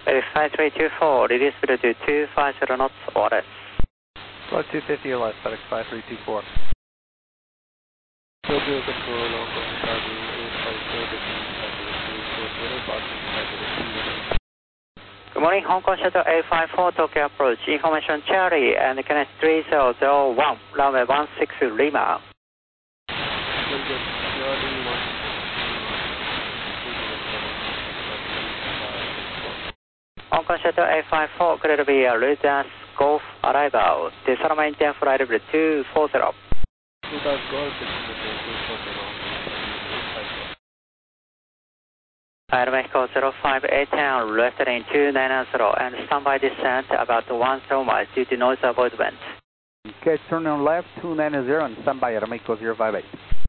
5324, reduce speed to 250 knots, orders. Flight 250 or less, FedEx 5324. Tokyo Control, Hong Kong, Charlie, 854, Good morning, Hong Kong Shuttle 854, Tokyo approach, information Charlie and Connect 3001, runway 16 Lima. Hong Kong Shuttle 854, clear to be a Ludas Golf arrival, descend maintain flight level 240. Ludas Golf, 240. Mexico 05810, left heading 290 and standby descent about 10 miles due to noise avoidance. Okay, turn on left 290 and standby at Mexico 058.